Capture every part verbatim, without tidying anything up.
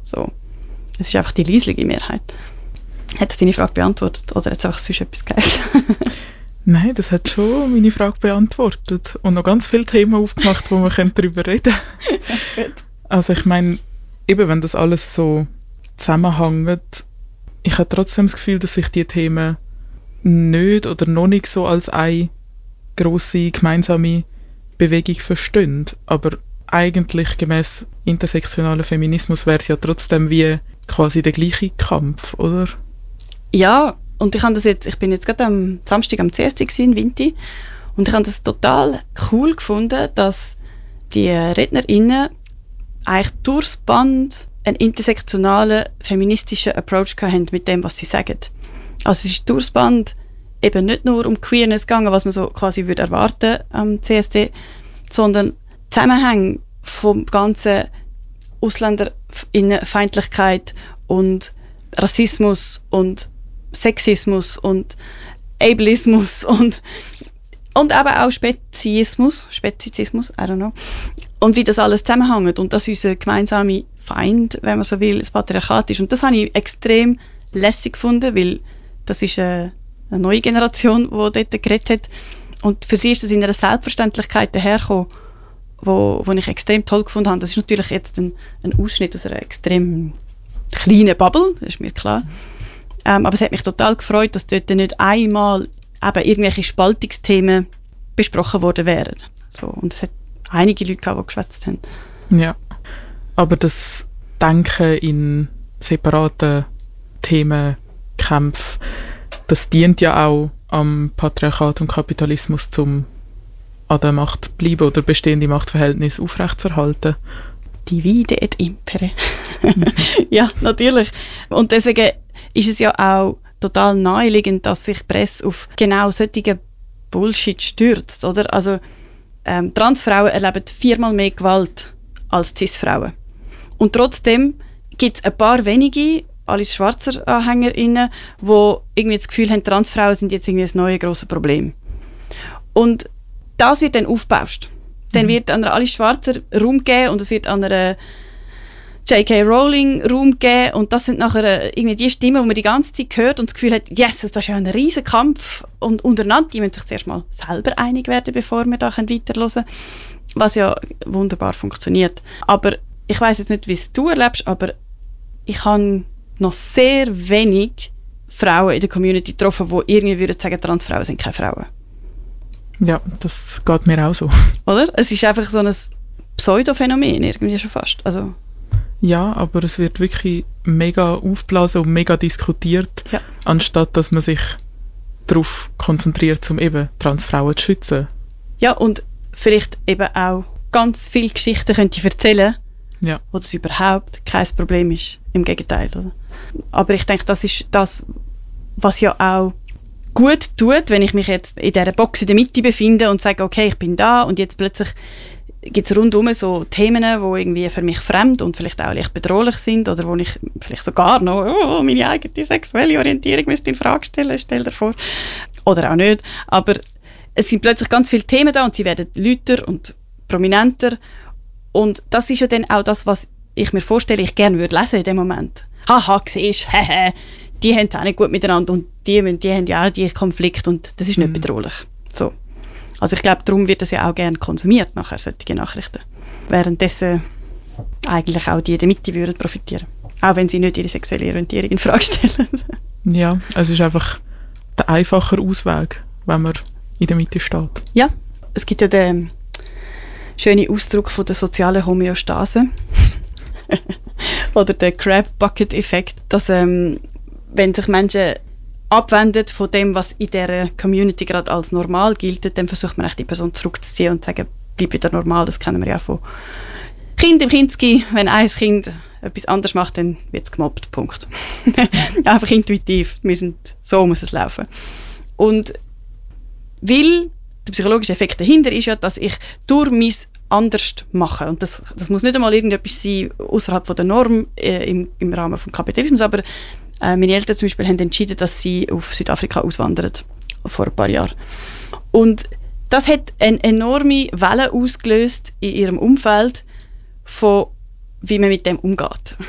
So. Es ist einfach die leisliche Mehrheit. Hat das deine Frage beantwortet oder hat es einfach sonst etwas geheißen? Nein, das hat schon meine Frage beantwortet und noch ganz viele Themen aufgemacht, wo wir darüber reden können. Also ich meine, eben wenn das alles so zusammenhängt, ich habe trotzdem das Gefühl, dass sich die Themen nicht oder noch nicht so als eine grosse gemeinsame Bewegung verstehen. Aber eigentlich gemäss intersektionalen Feminismus wäre es ja trotzdem wie quasi der gleiche Kampf, oder? Ja, und ich, das jetzt, ich bin jetzt gerade am Samstag am C S D in Vinti und ich habe das total cool gefunden, dass die RednerInnen eigentlich durchs Band einen intersektionalen, feministischen Approach hatten mit dem, was sie sagen. Also es ist durchs Band eben nicht nur um Queerness gegangen, was man so quasi würde erwarten am C S D, sondern Zusammenhänge vom ganzen Ausländerinnenfeindlichkeit und Rassismus und Sexismus und Ableismus und, und eben auch Speziismus, Spezizismus, I don't know. Und wie das alles zusammenhängt und dass unser gemeinsamer Feind, wenn man so will, das Patriarchat ist. Und das habe ich extrem lässig gefunden, weil das ist eine, eine neue Generation, die dort geredet hat. Und für sie ist das in einer Selbstverständlichkeit dahergekommen, wo, wo ich extrem toll gefunden habe. Das ist natürlich jetzt ein, ein Ausschnitt aus einer extrem kleinen Bubble, das ist mir klar. Ähm, aber es hat mich total gefreut, dass dort nicht einmal eben irgendwelche Spaltungsthemen besprochen worden wären. So, und es hat einige Leute gehabt, die geschwätzt haben. Ja, aber das Denken in separaten Themenkämpfen, das dient ja auch am Patriarchat und Kapitalismus, um an der Macht bleiben oder bestehende Machtverhältnisse aufrechtzuerhalten. Divide et impere. Ja, natürlich. Und deswegen ist es ja auch total naheliegend, dass sich die Presse auf genau solche Bullshit stürzt, oder? Also ähm, Transfrauen erleben viermal mehr Gewalt als Cis-Frauen. Und trotzdem gibt es ein paar wenige, alles schwarzer AnhängerInnen, die irgendwie das Gefühl haben, Transfrauen sind jetzt irgendwie das neue grosse Problem. Und das wird dann aufgebauscht. Dann mhm. wird an einer Alice Schwarzer Raum gegeben und es wird an einer J K Rowling Raum geben und das sind nachher irgendwie die Stimmen, die man die ganze Zeit hört und das Gefühl hat, yes, das ist ja ein riesen Kampf und untereinander, die müssen sich zuerst mal selber einig werden, bevor wir da weiterhören können, was ja wunderbar funktioniert. Aber ich weiss jetzt nicht, wie es du erlebst, aber ich habe noch sehr wenig Frauen in der Community getroffen, die irgendwie würden sagen, Transfrauen sind keine Frauen. Ja, das geht mir auch so. Oder? Es ist einfach so ein Pseudophänomen irgendwie schon fast. Also ja, aber es wird wirklich mega aufgeblasen und mega diskutiert, ja. Anstatt dass man sich darauf konzentriert, um eben Transfrauen zu schützen. Ja, und vielleicht eben auch ganz viele Geschichten könnte ich erzählen, ja. Wo das überhaupt kein Problem ist. Im Gegenteil. Oder? Aber ich denke, das ist das, was ja auch gut tut, wenn ich mich jetzt in dieser Box in der Mitte befinde und sage, okay, ich bin da und jetzt plötzlich gibt es rundherum so Themen, die irgendwie für mich fremd und vielleicht auch leicht bedrohlich sind oder wo ich vielleicht sogar noch oh, meine eigene sexuelle Orientierung müsste in Frage stellen, stell dir vor. Oder auch nicht. Aber es sind plötzlich ganz viele Themen da und sie werden lauter und prominenter. Und das ist ja dann auch das, was ich mir vorstelle, ich gerne würde lesen in dem Moment. Haha, siehst du, hehe, die haben es auch nicht gut miteinander und die, die haben ja auch diesen Konflikt und das ist nicht mhm. bedrohlich. So. Also ich glaube, darum wird das ja auch gerne konsumiert, nachher, solche Nachrichten. Währenddessen eigentlich auch die in der Mitte würden profitieren. Auch wenn sie nicht ihre sexuelle Orientierung in Frage stellen. Ja, es ist einfach der einfache Ausweg, wenn man in der Mitte steht. Ja, es gibt ja den schönen Ausdruck von der sozialen Homöostase. Oder der Crab-Bucket-Effekt, dass ähm, wenn sich Menschen abwendet von dem, was in dieser Community gerade als normal gilt, dann versucht man echt die Person zurückzuziehen und zu sagen, bleib wieder normal. Das kennen wir ja von Kind im Kinski. Wenn ein Kind etwas anderes macht, dann wird es gemobbt. Punkt. Einfach intuitiv. Wir sind, so muss es laufen. Und weil der psychologische Effekt dahinter ist ja, dass ich durch mein anders mache. Und das, das muss nicht einmal irgendetwas sein außerhalb von der Norm äh, im, im Rahmen des Kapitalismus, aber Äh, meine Eltern zum Beispiel haben entschieden, dass sie auf Südafrika auswandern, vor ein paar Jahren. Und das hat eine enorme Welle ausgelöst in ihrem Umfeld von wie man mit dem umgeht.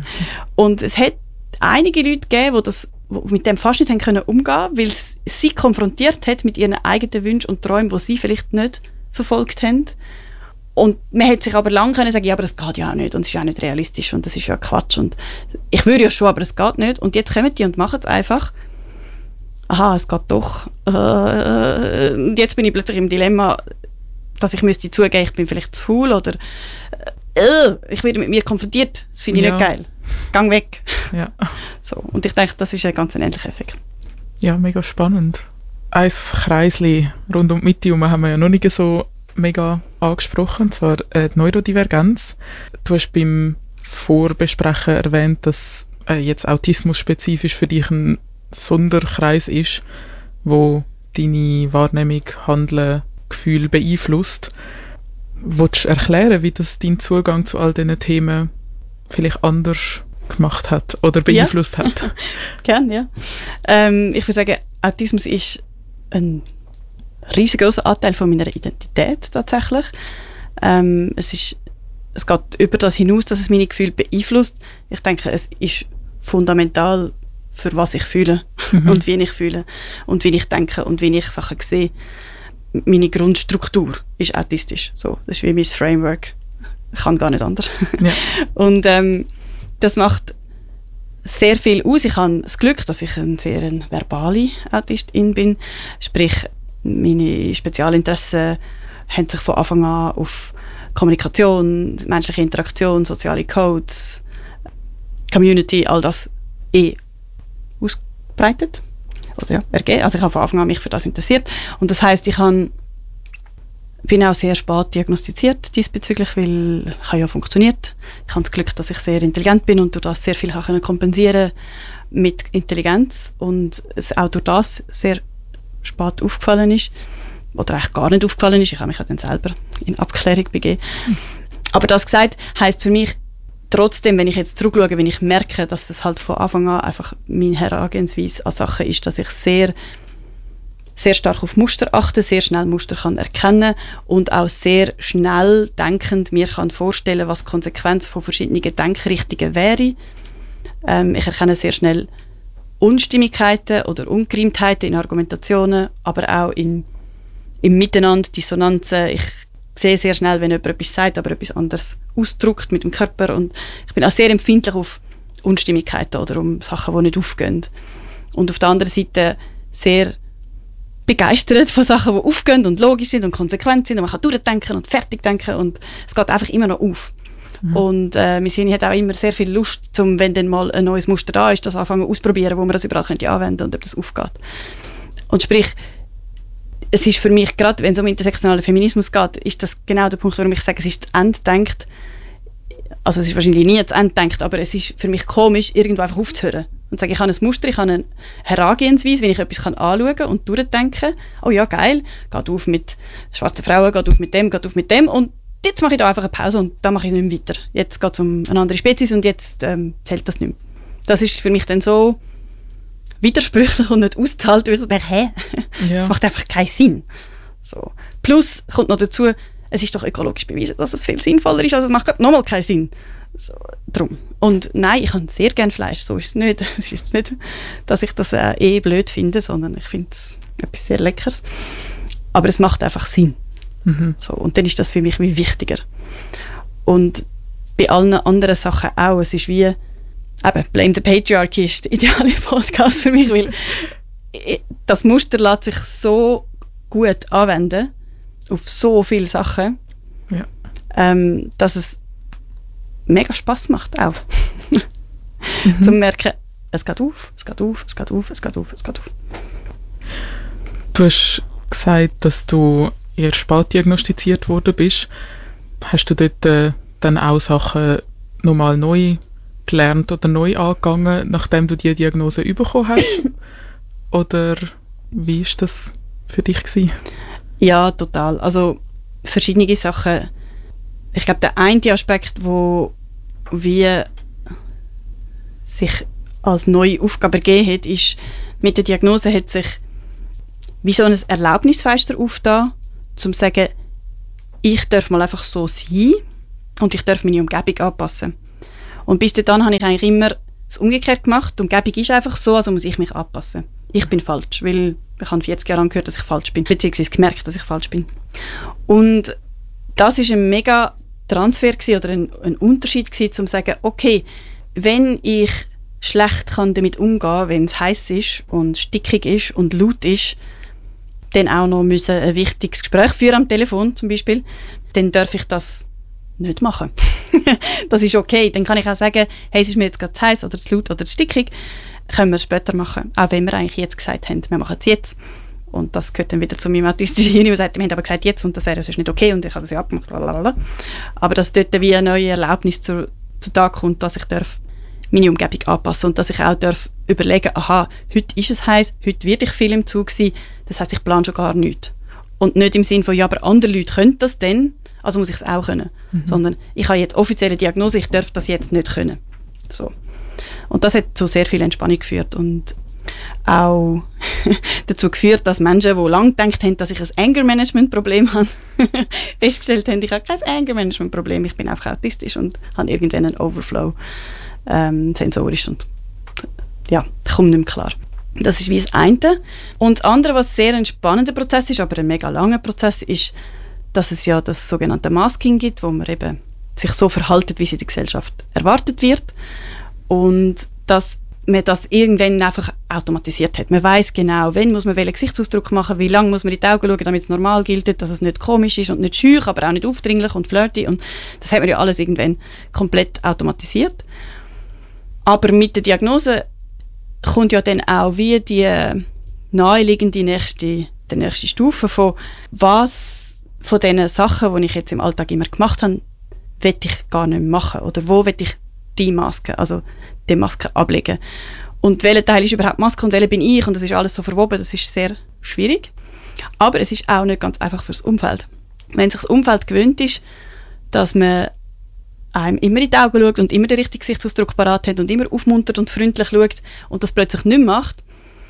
Und es hat einige Leute gegeben, die das die mit dem fast nicht haben können umgehen, weil es sie konfrontiert hat mit ihren eigenen Wünschen und Träumen, die sie vielleicht nicht verfolgt haben. Und man hätte sich aber lange können sagen, ja, aber das geht ja auch nicht und es ist ja auch nicht realistisch und das ist ja Quatsch und ich würde ja schon, aber es geht nicht. Und jetzt kommen die und machen es einfach. Aha, es geht doch. Äh, und jetzt bin ich plötzlich im Dilemma, dass ich müsste zugeben, ich bin vielleicht zu faul oder äh, ich werde mit mir konfrontiert. Das finde ich ja. nicht geil. Gang weg. Ja. So. Und ich denke, das ist ein ganz ähnlicher Effekt. Ja, mega spannend. Ein Kreisli rund um die Mitte herum haben wir ja noch nicht so mega angesprochen, und zwar äh, die Neurodivergenz. Du hast beim Vorbesprechen erwähnt, dass äh, jetzt Autismus spezifisch für dich ein Sonderkreis ist, wo deine Wahrnehmung, Handeln, Gefühl beeinflusst. Willst du erklären, wie das dein Zugang zu all diesen Themen vielleicht anders gemacht hat oder beeinflusst ja. hat? Gerne, ja. Ähm, ich würde sagen, Autismus ist ein riesengroßer Anteil von meiner Identität tatsächlich. Ähm, es, ist, es geht über das hinaus, dass es meine Gefühle beeinflusst. Ich denke, es ist fundamental für was ich fühle mhm. und wie ich fühle und wie ich denke und wie ich Sachen sehe. Meine Grundstruktur ist autistisch. So, das ist wie mein Framework. Ich kann gar nicht anders. Ja. Und ähm, das macht sehr viel aus. Ich habe das Glück, dass ich eine sehr eine verbale Autistin bin. Sprich, meine Spezialinteressen haben sich von Anfang an auf Kommunikation, menschliche Interaktion, soziale Codes, Community, all das eh ausgebreitet. Oder ja, ergeben. Also ich habe von Anfang an mich für das interessiert. Und das heisst, ich habe, bin auch sehr spät diagnostiziert diesbezüglich, weil ich habe ja funktioniert. Ich habe das Glück, dass ich sehr intelligent bin und durch das sehr viel kann kompensieren mit Intelligenz und es auch durch das sehr spät aufgefallen ist. Oder eigentlich gar nicht aufgefallen ist. Ich habe mich dann selber in Abklärung begeben. Mhm. Aber das gesagt, heisst für mich trotzdem, wenn ich jetzt zurückschaue, wenn ich merke, dass das halt von Anfang an einfach meine Herangehensweise an Sachen ist, dass ich sehr, sehr stark auf Muster achte, sehr schnell Muster kann erkennen und auch sehr schnell denkend mir kann vorstellen, was die Konsequenz von verschiedenen Denkrichtungen wäre. Ähm, ich erkenne sehr schnell Unstimmigkeiten oder Ungereimtheiten in Argumentationen, aber auch in, im Miteinander, Dissonanzen. Ich sehe sehr schnell, wenn jemand etwas sagt, aber etwas anderes ausdrückt mit dem Körper. Und ich bin auch sehr empfindlich auf Unstimmigkeiten oder um Sachen, die nicht aufgehen. Und auf der anderen Seite sehr begeistert von Sachen, die aufgehen und logisch sind und konsequent sind und man kann durchdenken und fertig denken und es geht einfach immer noch auf. Mhm. Und äh, mein Sini hat auch immer sehr viel Lust, zum, wenn dann mal ein neues Muster da ist, das anfangen auszuprobieren, wo man das überall könnte anwenden und ob das aufgeht. Und sprich, es ist für mich, gerade wenn es um intersektionalen Feminismus geht, ist das genau der Punkt, warum ich sage, es ist zu Ende gedacht. Also es ist wahrscheinlich nie zu Ende gedacht, aber es ist für mich komisch, irgendwo einfach aufzuhören. Und sagen, ich habe ein Muster, ich habe eine Herangehensweise, wenn ich etwas anschauen kann und durchdenken kann. Oh ja, geil, geht auf mit schwarzen Frauen, geht auf mit dem, geht auf mit dem. Und jetzt mache ich da einfach eine Pause und dann mache ich nicht mehr weiter. Jetzt geht es um eine andere Spezies und jetzt ähm, zählt das nicht mehr. Das ist für mich dann so widersprüchlich und nicht auszuhalten, weil ich denke, hä? Ja. Das macht einfach keinen Sinn. So. Plus kommt noch dazu, es ist doch ökologisch bewiesen, dass es viel sinnvoller ist, also es macht gerade nochmal keinen Sinn. So, drum. Und nein, ich habe sehr gerne Fleisch, so ist es nicht. Es ist nicht, dass ich das äh, eh blöd finde, sondern ich finde es etwas sehr Leckeres. Aber es macht einfach Sinn. Mhm. So, und dann ist das für mich wie wichtiger. Und bei allen anderen Sachen auch, es ist wie eben, Blame the Patriarchy ist der ideale Podcast für mich, weil das Muster lässt sich so gut anwenden auf so viele Sachen, ja. ähm, dass es mega Spass macht auch. Mhm. Zum merken, es geht auf, es geht auf, es geht auf, es geht auf, es geht auf. Du hast gesagt, dass du eher spät diagnostiziert worden bist. Hast du dort äh, dann auch Sachen nochmal neu gelernt oder neu angegangen, nachdem du die Diagnose bekommen hast? Oder wie war das für dich gewesen? Ja, total. Also verschiedene Sachen. Ich glaube, der eine Aspekt, wo wie sich als neue Aufgabe ergeben hat, ist, mit der Diagnose hat sich wie so ein Erlaubnisfenster aufgetan, um zu sagen, ich darf mal einfach so sein und ich darf meine Umgebung anpassen. Und bis dahin habe ich eigentlich immer das umgekehrt gemacht. Die Umgebung ist einfach so, also muss ich mich anpassen. Ich bin falsch, weil ich habe vierzig Jahre lang gehört, dass ich falsch bin, beziehungsweise gemerkt, dass ich falsch bin. Und das war ein mega Transfer gewesen, oder ein, ein Unterschied gewesen, um zu sagen, okay, wenn ich schlecht kann damit umgehen, wenn es heiß ist und stickig ist und laut ist, dann auch noch müssen ein wichtiges Gespräch führen am Telefon zum Beispiel, dann darf ich das nicht machen. Das ist okay. Dann kann ich auch sagen, hey, es ist mir jetzt gerade zu heiß oder zu laut oder zu stickig, können wir es später machen. Auch wenn wir eigentlich jetzt gesagt haben, wir machen es jetzt. Und das gehört dann wieder zu meinem autistischen Hirn, der sagt, wir haben aber gesagt jetzt und das wäre sonst nicht okay und ich habe das ja abgemacht. Blablabla. Aber dass dort wie eine neue Erlaubnis zu, zu Tag kommt, dass ich darf meine Umgebung anpassen und dass ich auch darf überlegen, aha, heute ist es heiß, heute werde ich viel im Zug sein, das heisst, ich plane schon gar nichts. Und nicht im Sinne von, ja, aber andere Leute können das dann, also muss ich es auch können. Mhm. Sondern ich habe jetzt offizielle Diagnose, ich darf das jetzt nicht können. So. Und das hat zu sehr viel Entspannung geführt und auch dazu geführt, dass Menschen, die lange gedacht haben, dass ich ein Anger-Management-Problem habe, festgestellt haben, ich habe kein Anger-Management-Problem, ich bin einfach autistisch und habe irgendwann einen Overflow ähm, sensorisch und ja, ich komme nicht mehr klar. Das ist wie das eine. Und das andere, was sehr ein spannender Prozess ist, aber ein mega langer Prozess, ist, dass es ja das sogenannte Masking gibt, wo man eben sich so verhalten, wie es in der Gesellschaft erwartet wird und dass man das irgendwann einfach automatisiert hat. Man weiss genau, wann muss man welchen Gesichtsausdruck machen, wie lange muss man in die Augen schauen, damit es normal gilt, dass es nicht komisch ist und nicht schüch, aber auch nicht aufdringlich und flirty. Und das hat man ja alles irgendwann komplett automatisiert. Aber mit der Diagnose kommt ja dann auch wie die naheliegende nächste, die nächste Stufe von was von diesen Sachen, die ich jetzt im Alltag immer gemacht habe, will ich gar nicht machen. Oder wo will ich die Maske, also die Maske ablegen. Und welcher Teil ist überhaupt Maske und welcher bin ich? Und das ist alles so verwoben, das ist sehr schwierig. Aber es ist auch nicht ganz einfach fürs Umfeld. Wenn sich das Umfeld gewöhnt ist, dass man einem immer in die Augen schaut und immer den richtigen Gesichtsausdruck parat hat und immer aufmuntert und freundlich schaut und das plötzlich nicht macht,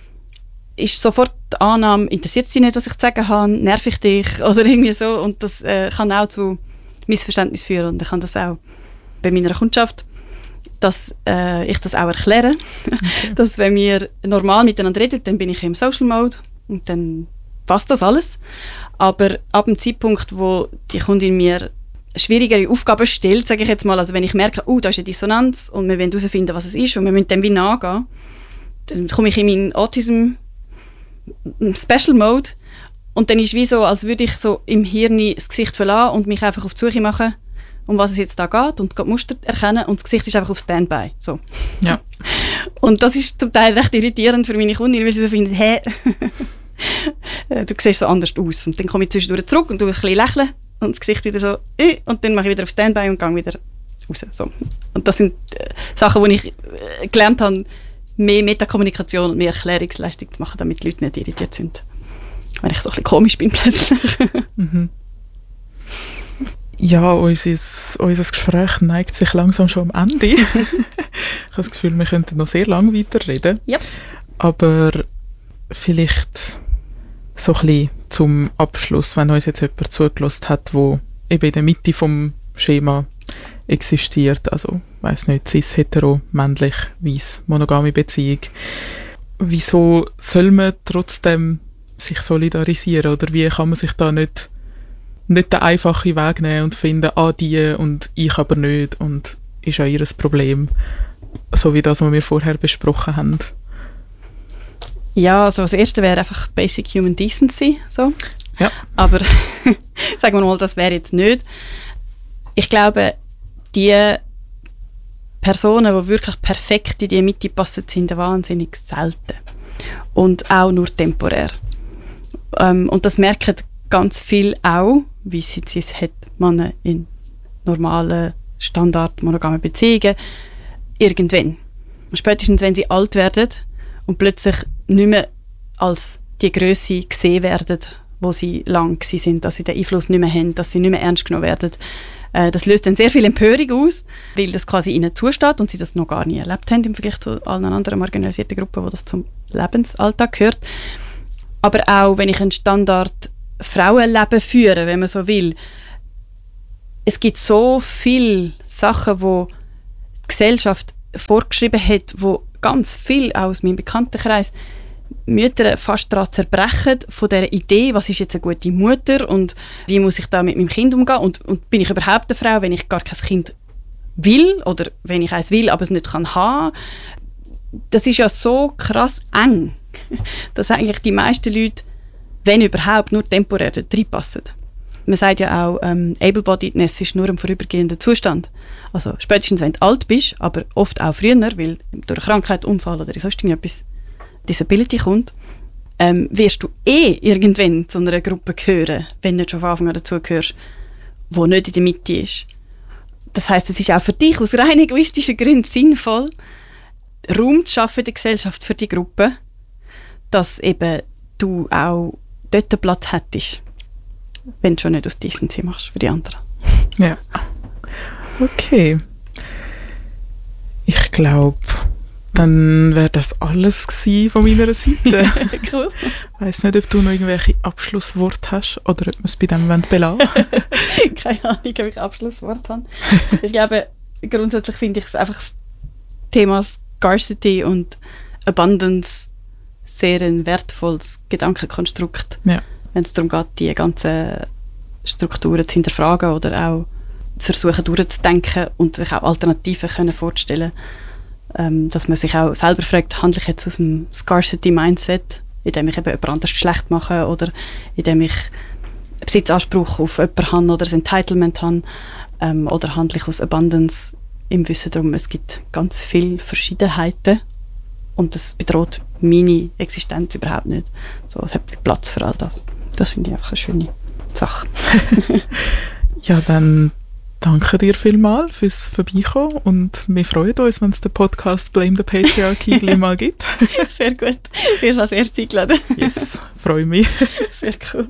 ist sofort die Annahme, interessiert es dich nicht, was ich zu sagen habe, nerv ich dich oder irgendwie so. Und das äh, kann auch zu Missverständnissen führen. Und ich kann das auch bei meiner Kundschaft, dass äh, ich das auch erkläre, okay. Dass wenn wir normal miteinander reden, dann bin ich im Social Mode und dann passt das alles. Aber ab dem Zeitpunkt, wo die Kundin mir schwierigere Aufgaben stellt, sage ich jetzt mal, also wenn ich merke, oh, da ist eine Dissonanz und wir wollen herausfinden, was es ist und wir müssen dem wie nachgehen, dann komme ich in meinen Autism Special Mode und dann ist es wie so, als würde ich so im Hirn das Gesicht verlassen und mich einfach auf die Suche machen, um was es jetzt da geht und die Muster erkennen und das Gesicht ist einfach auf Standby. So. Ja. Und das ist zum Teil recht irritierend für meine Kunden, weil sie so finden, hä, du siehst so anders aus. Und dann komme ich zwischendurch zurück und tue ein bisschen lächeln und das Gesicht wieder so, äh, und dann mache ich wieder auf Standby und gehe wieder raus. So. Und das sind äh, Sachen, die ich äh, gelernt habe, mehr Metakommunikation und mehr Erklärungsleistung zu machen, damit die Leute nicht irritiert sind. Wenn ich so ein bisschen komisch bin plötzlich. Mhm. Ja, unser, unser Gespräch neigt sich langsam schon am Ende. Ich habe das Gefühl, wir könnten noch sehr lange weiterreden. Ja. Aber vielleicht so ein bisschen zum Abschluss, wenn uns jetzt jemand zugelassen hat, der eben in der Mitte vom Schema existiert, also weiss nicht, cis, hetero, männlich, weiss, monogame Beziehung. Wieso soll man trotzdem sich solidarisieren oder wie kann man sich da nicht, nicht den einfachen Weg nehmen und finden, ah, die und ich aber nicht und ist ja ihr Problem, so wie das, was wir vorher besprochen haben? Ja, also das Erste wäre einfach Basic Human Decency, so. Ja. Aber sagen wir mal, das wäre jetzt nicht. Ich glaube, die Personen, die wirklich perfekt in die Mitte passen, sind wahnsinnig selten. Und auch nur temporär. Ähm, und das merken ganz viel auch, wie sie es hat, Männer in normalen, standard-monogamen Beziehungen, irgendwann. Spätestens, wenn sie alt werden und plötzlich nicht mehr als die Grösse gesehen werden, wo sie lang gewesen sind, dass sie den Einfluss nicht mehr haben, dass sie nicht mehr ernst genommen werden. Äh, das löst dann sehr viel Empörung aus, weil das quasi ihnen zusteht und sie das noch gar nie erlebt haben im Vergleich zu allen anderen marginalisierten Gruppen, wo das zum Lebensalltag gehört. Aber auch, wenn ich ein Standard-Frauenleben führe, wenn man so will, es gibt so viele Sachen, die die Gesellschaft vorgeschrieben hat, wo ganz viel auch aus meinem Bekanntenkreis Mütter fast daran zerbrechen von dieser Idee, was ist jetzt eine gute Mutter und wie muss ich da mit meinem Kind umgehen und, und bin ich überhaupt eine Frau, wenn ich gar kein Kind will oder wenn ich eins will, aber es nicht kann haben. Das ist ja so krass eng, dass eigentlich die meisten Leute, wenn überhaupt, nur temporär dort reinpassen. Man sagt ja auch, ähm, Able-Bodiedness ist nur ein vorübergehender Zustand. Also spätestens, wenn du alt bist, aber oft auch früher, weil durch Krankheit, Unfall oder sonst irgendetwas Disability kommt, ähm, wirst du eh irgendwann zu einer Gruppe gehören, wenn du nicht schon von Anfang an dazugehörst, die nicht in der Mitte ist. Das heisst, es ist auch für dich aus rein egoistischen Gründen sinnvoll, Raum zu schaffen in der Gesellschaft für die Gruppe, dass eben du auch dort einen Platz hättest, wenn du schon nicht aus Decency machst für die anderen. Ja. Okay. Ich glaube, dann wäre das alles gewesen von meiner Seite. Cool. Ich weiss nicht, ob du noch irgendwelche Abschlussworte hast oder ob wir es bei dem belassen wollen. Keine Ahnung, ob ich Abschlusswort habe. Ich glaube, grundsätzlich finde ich es einfach das Thema Scarcity und Abundance sehr ein wertvolles Gedankenkonstrukt. Ja. Wenn es darum geht, die ganzen Strukturen zu hinterfragen oder auch zu versuchen durchzudenken und sich auch Alternativen können vorzustellen, ähm, dass man sich auch selber fragt, handle ich jetzt aus dem Scarcity-Mindset, indem ich eben jemand anders schlecht mache oder indem ich Besitzanspruch auf jemanden habe oder ein Entitlement habe, ähm, oder handle ich aus Abundance im Wissen darum, es gibt ganz viele Verschiedenheiten und das bedroht meine Existenz überhaupt nicht. So, es hat Platz für all das. Das finde ich einfach eine schöne Sache. Ja, dann danke dir vielmals fürs Vorbeikommen und wir freuen uns, wenn es den Podcast Blame the Patriarchy gleich mal gibt. Sehr gut. Du wirst als erstes eingeladen. Yes, freue mich. Sehr cool.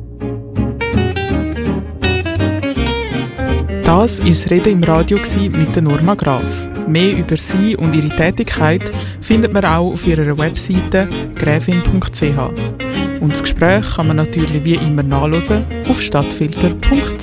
Das war das Reden im Radio mit der Norma Graf. Mehr über sie und ihre Tätigkeit findet man auch auf ihrer Webseite gräfin punkt c h. Und das Gespräch kann man natürlich wie immer nachhören auf stadtfilter punkt